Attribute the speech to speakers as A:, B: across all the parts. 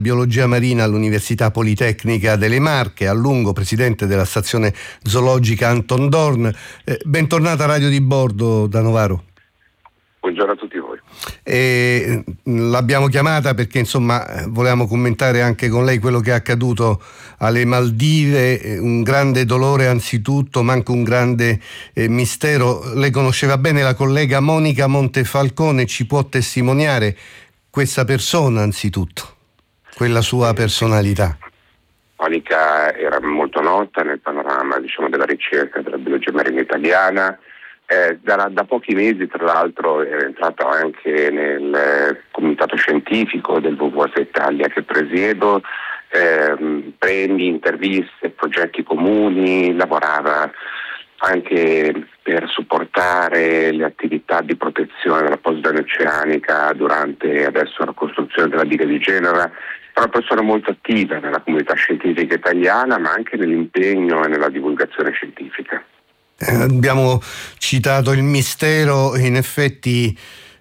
A: Biologia marina all'Università Politecnica delle Marche, a lungo presidente della stazione zoologica Anton Dorn. Bentornata a Radio di Bordo da Novaro.
B: Buongiorno a tutti voi.
A: L'abbiamo chiamata perché insomma volevamo commentare anche con lei quello che è accaduto alle Maldive, un grande dolore anzitutto, ma anche un grande mistero. Lei conosceva bene la collega Monica Montefalcone, ci può testimoniare questa persona anzitutto, quella sua personalità?
B: Monica era molto nota nel panorama, della ricerca della biologia marina italiana. Da pochi mesi, tra l'altro, era entrato anche nel comitato scientifico del WWF Italia che presiedo, premi, interviste, progetti comuni, lavorava anche per supportare le attività di protezione della Posidonia oceanica durante adesso la costruzione della diga di Genova. È una persona molto attiva nella comunità scientifica italiana, ma anche nell'impegno e nella divulgazione scientifica.
A: Abbiamo citato il mistero e in effetti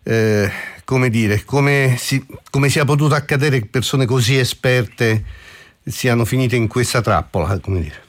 A: come sia potuto accadere che persone così esperte siano finite in questa trappola, come dire.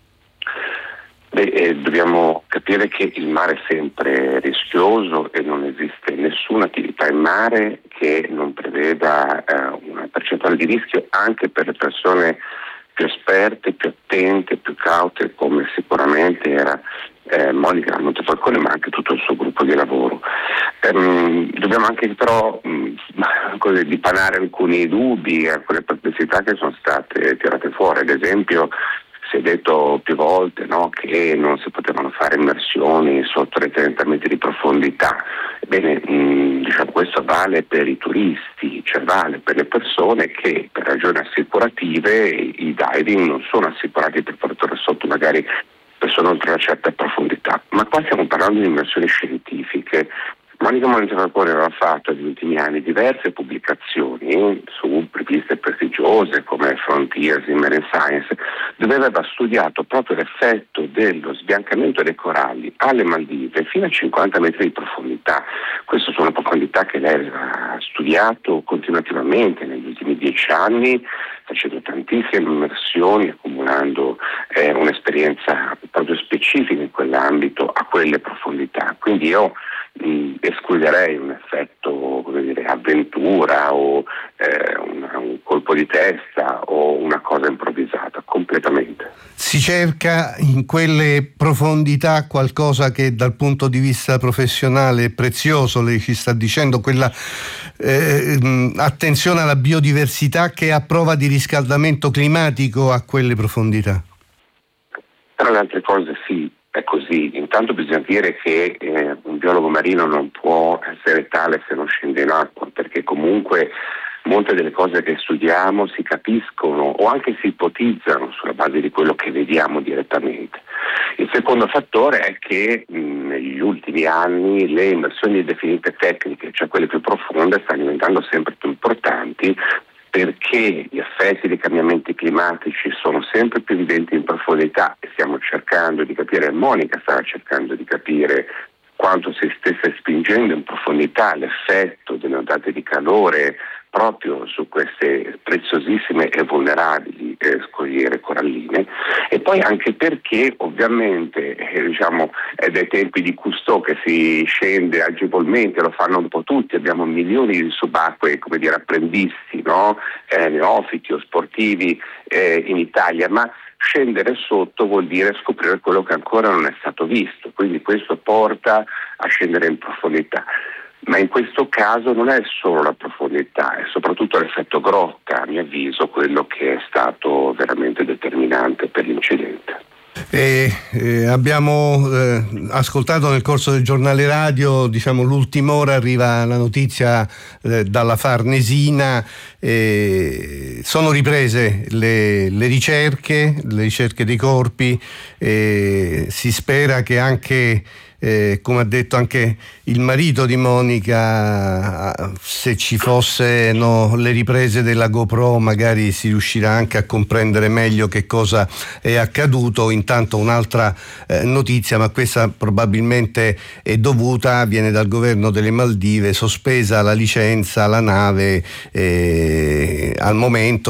B: Dobbiamo capire che il mare è sempre rischioso e non esiste nessuna attività in mare che non preveda una percentuale di rischio anche per le persone più esperte, più attente, più caute, come sicuramente era Monica Montefalcone, ma anche tutto il suo gruppo di lavoro. Dobbiamo anche però dipanare alcuni dubbi, alcune perplessità che sono state tirate fuori. Ad esempio, si è detto più volte che non si potevano fare immersioni sotto le 30 metri di profondità. Ebbene, questo vale per i turisti, cioè vale per le persone che per ragioni assicurative i diving non sono assicurati per portare sotto magari persone oltre una certa profondità. Ma qua stiamo parlando di immersioni scientifiche. Monica Montefalcone aveva fatto negli ultimi anni diverse pubblicazioni su riviste prestigiose come Frontiers in Marine Science, dove aveva studiato proprio l'effetto dello sbiancamento dei coralli alle Maldive fino a 50 metri di profondità. Queste sono profondità che lei aveva studiato continuativamente negli ultimi 10 anni, facendo tantissime immersioni, accumulando un'esperienza proprio specifica in quell'ambito a quelle profondità. Quindi io escluderei un effetto avventura o un colpo di testa o una cosa improvvisata, completamente.
A: Si cerca in quelle profondità qualcosa che dal punto di vista professionale è prezioso, lei ci sta dicendo, quella attenzione alla biodiversità che è a prova di riscaldamento climatico a quelle profondità.
B: Tra le altre cose sì. È così, intanto bisogna dire che un biologo marino non può essere tale se non scende in acqua, perché comunque molte delle cose che studiamo si capiscono o anche si ipotizzano sulla base di quello che vediamo direttamente. Il secondo fattore è che negli ultimi anni le immersioni definite tecniche, cioè quelle più profonde, stanno diventando sempre più importanti, perché gli effetti dei cambiamenti climatici sono sempre più evidenti in profondità e stiamo cercando di capire, Monica stava cercando di capire quanto si stesse spingendo in profondità l'effetto delle ondate di calore proprio su queste preziosissime e vulnerabili scogliere coralline, e poi anche perché ovviamente è dai tempi di Cousteau che si scende agevolmente, lo fanno un po' tutti, abbiamo milioni di subacquei apprendisti, neofiti o sportivi in Italia, ma scendere sotto vuol dire scoprire quello che ancora non è stato visto, quindi questo porta a scendere in profondità. Ma in questo caso non è solo la profondità, è soprattutto l'effetto grotta, a mio avviso, quello che è stato veramente determinante per l'incidente.
A: Abbiamo ascoltato nel corso del giornale radio, l'ultima ora arriva la notizia dalla Farnesina, sono riprese le ricerche dei corpi, si spera che anche come ha detto anche il marito di Monica, se ci fossero le riprese della GoPro magari si riuscirà anche a comprendere meglio che cosa è accaduto. Intanto un'altra notizia, ma questa probabilmente è dovuta, viene dal governo delle Maldive: sospesa la licenza alla nave al momento